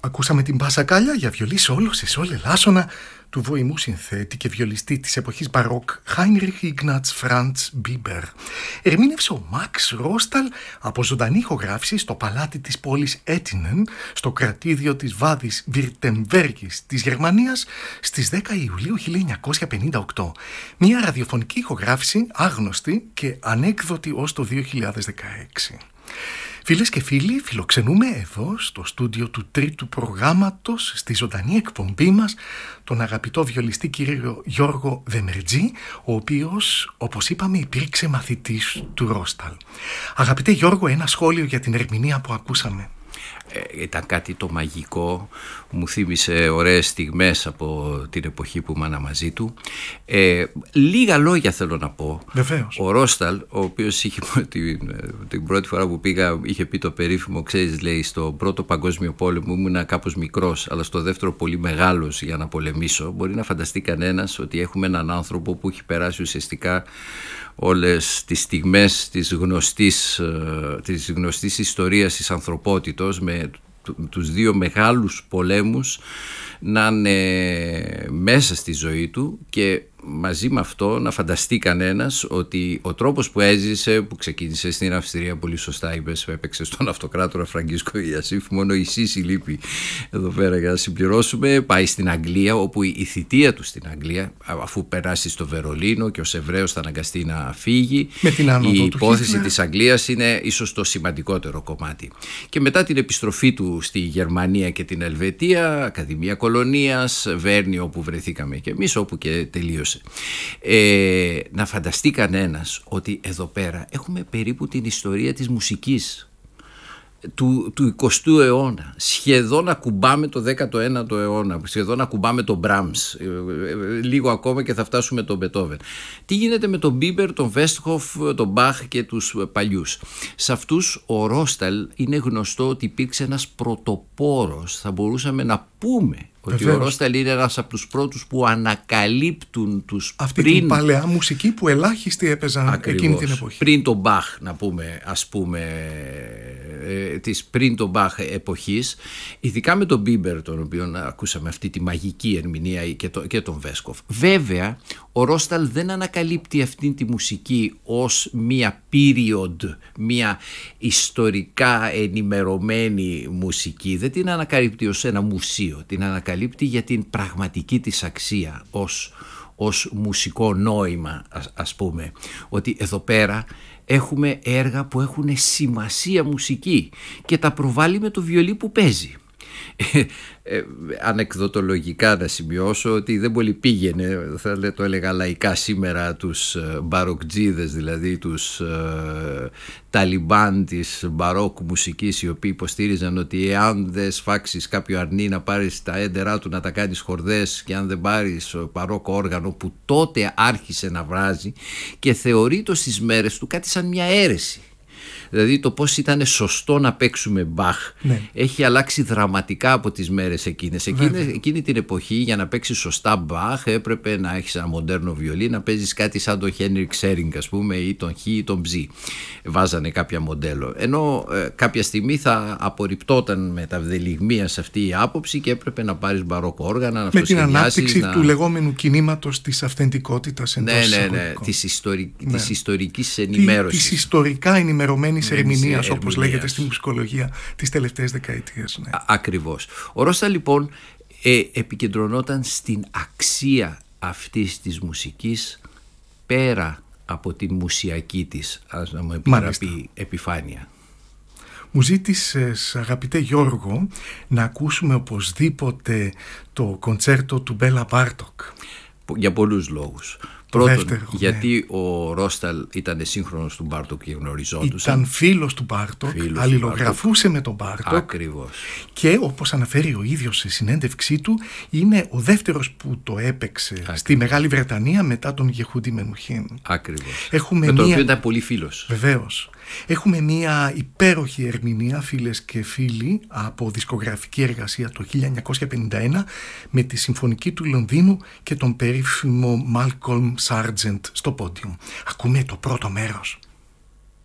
Ακούσαμε την Πασακάλια για βιολί σόλο σε σόλ ελάσσονα του βοημού συνθέτη και βιολιστή της εποχής μπαρόκ Heinrich Ignaz Franz Biber. Ερμήνευσε ο Μαξ Ρόσταλ από ζωντανή ηχογράφηση στο παλάτι της πόλης Έτινεν, στο κρατήδιο της Βάδης Βιρτεμβέργης της Γερμανίας, στις 10 Ιουλίου 1958. Μια ραδιοφωνική ηχογράφηση άγνωστη και ανέκδοτη ως το 2016. Φίλες και φίλοι, φιλοξενούμε εδώ στο στούντιο του τρίτου προγράμματος, στη ζωντανή εκπομπή μας, τον αγαπητό βιολιστή κύριο Γιώργο Δεμερτζή, ο οποίος, όπως είπαμε, υπήρξε μαθητής του Ρόσταλ. Αγαπητέ Γιώργο, ένα σχόλιο για την ερμηνεία που ακούσαμε. Ήταν κάτι το μαγικό, μου θύμισε ωραίες στιγμές από την εποχή που ήμουν μαζί του. Λίγα λόγια θέλω να πω. Βεβαίως. Ο Ρόσταλ, ο οποίος είχε, την πρώτη φορά που πήγα είχε πει το περίφημο, ξέρεις, λέει, στο πρώτο παγκόσμιο πόλεμο ήμουν κάπως μικρός, αλλά στο δεύτερο πολύ μεγάλος για να πολεμήσω. Μπορεί να φανταστεί κανένας ότι έχουμε έναν άνθρωπο που έχει περάσει ουσιαστικά όλες τις στιγμές της γνωστής ιστορίας της ανθρωπότητος, με τους δύο μεγάλους πολέμους να είναι μέσα στη ζωή του, και μαζί με αυτό να φανταστεί κανένας ότι ο τρόπος που έζησε, που ξεκίνησε στην Αυστρία, πολύ σωστά είπες, έπαιξε στον αυτοκράτορα Φραγκίσκο Ιασίφ, μόνο η Σύση λείπει εδώ πέρα για να συμπληρώσουμε, πάει στην Αγγλία, όπου η θητεία του στην Αγγλία, αφού περάσει στο Βερολίνο και ως Εβραίος θα αναγκαστεί να φύγει, η υπόθεση της Αγγλίας είναι ίσως το σημαντικότερο κομμάτι. Και μετά την επιστροφή του στη Γερμανία και την Ελβετία, Ακαδημία Κολονίας, Βέρνη, όπου βρεθήκαμε και εμείς, όπου και τελείωσε. Να φανταστεί κανένας ότι εδώ πέρα έχουμε περίπου την ιστορία της μουσικής του 20ου αιώνα. Σχεδόν ακουμπάμε το 19ο αιώνα, σχεδόν ακουμπάμε τον Μπράμς, λίγο ακόμα και θα φτάσουμε τον Μπετόβεν. Τι γίνεται με τον Μπίμπερ, τον Βέστχοφ, τον Μπαχ και τους παλιούς? Σε αυτούς ο Ρόσταλ είναι γνωστό ότι υπήρξε ένας πρωτοπόρος, θα μπορούσαμε να πούμε ότι βεβαίως, ο Ρόσταλ είναι ένας από τους πρώτους που ανακαλύπτουν τους αυτή την παλαιά μουσική που ελάχιστοι έπαιζαν ακριβώς εκείνη την εποχή. Πριν τον Μπαχ, να πούμε, ας πούμε, της πριν τον Μπαχ εποχής, ειδικά με τον Μπίμπερ, τον οποίο ακούσαμε αυτή τη μαγική ερμηνεία, και τον Βέσκοφ. Βέβαια, ο Ρόσταλ δεν ανακαλύπτει αυτή τη μουσική ως μία period, μία ιστορικά ενημερωμένη μουσική. Δεν την ανακαλύπτει ως ένα μουσείο, την ανακαλύπτει για την πραγματική της αξία, ως μουσικό νόημα, ας πούμε. Ότι εδώ πέρα έχουμε έργα που έχουν σημασία μουσική και τα προβάλλει με το βιολί που παίζει. Ανεκδοτολογικά να σημειώσω ότι δεν πολύ πήγαινε, θα το έλεγα λαϊκά σήμερα, τους μπαροκτζίδες, δηλαδή τους ταλιμπάν της μπαρόκ μουσικής, οι οποίοι υποστήριζαν ότι εάν δεν σφάξεις κάποιο αρνί να πάρεις τα έντερά του να τα κάνεις χορδές, και αν δεν πάρεις παρόκο όργανο, που τότε άρχισε να βράζει και θεωρείται στις μέρες του κάτι σαν μια αίρεση. Δηλαδή το πώς ήταν σωστό να παίξουμε Μπαχ, ναι, έχει αλλάξει δραματικά από τις μέρες εκείνες. Εκείνη την εποχή, για να παίξεις σωστά Μπαχ, έπρεπε να έχεις ένα μοντέρνο βιολί, να παίζεις κάτι σαν τον Χένρικ Σέρινγκ, ας πούμε, ή τον Χ ή τον Ψ. Βάζανε κάποια μοντέλο. Ενώ κάποια στιγμή θα απορριπτόταν με τα βδελιγμία σε αυτή η άποψη και έπρεπε να πάρεις μπαρόκο όργανα, να με την ανάπτυξη του λεγόμενου κινήματος της αυθεντικότητας εντός εισαγωγικών. Της ιστορικής ενημέρωσης. Της ιστορικά ενημερωμένης ερμηνείας, όπως λέγεται στη μουσικολογία τις τελευταίες δεκαετίες. Ναι. Ακριβώς. Ο Ρόσταλ λοιπόν επικεντρωνόταν στην αξία αυτής της μουσικής πέρα από τη μουσιακή της, ας να μου επιτραπεί, επιφάνεια. Μου ζήτησες, αγαπητέ Γιώργο, να ακούσουμε οπωσδήποτε το κοντσέρτο του Μπέλα Μπάρτοκ. Για πολλούς λόγους. Πρώτον, γιατί ο Ρόσταλ ήταν σύγχρονος του Μπάρτοκ και γνωριζόντουσαν. Ήταν φίλος του Μπάρτοκ, αλληλογραφούσε με τον Μπάρτοκ. Ακριβώς. Και όπως αναφέρει ο ίδιος σε συνέντευξή του, είναι ο δεύτερος που το έπαιξε στη Μεγάλη Βρετανία μετά τον Γεχούντι Μενουχίν. Ακριβώς. Με τον οποίο ήταν πολύ φίλος. Βεβαίως. Έχουμε μια υπέροχη ερμηνεία, φίλες και φίλοι, από δισκογραφική εργασία το 1951 με τη Συμφωνική του Λονδίνου και τον περίφημο Malcolm Sargent στο πόντιουμ. Ακούμε το πρώτο μέρος.